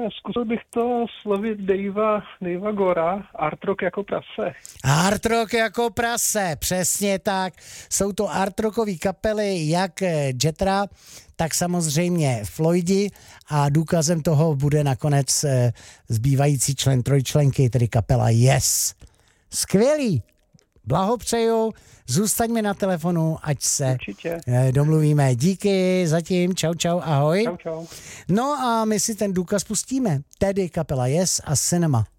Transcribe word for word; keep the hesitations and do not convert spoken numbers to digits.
zkusil bych to slovit Davea, Davea Gora, art rock jako prase. Art rock jako prase, přesně tak. Jsou to art rockové kapely, jak Jetra, tak samozřejmě Floydi a důkazem toho bude nakonec zbývající člen trojčlenky, tedy kapela Yes. Skvělý, blahopřeju, zůstaňme na telefonu, ať se Určitě. domluvíme. Díky, zatím, čau, čau, ahoj. Čau, čau. No a my si ten důkaz pustíme, tedy kapela Yes a Cinema.